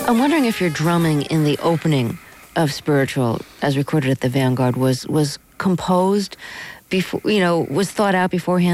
I'm wondering if your drumming in the opening of Spiritual, as recorded at the Vanguard, was composed before, was thought out beforehand.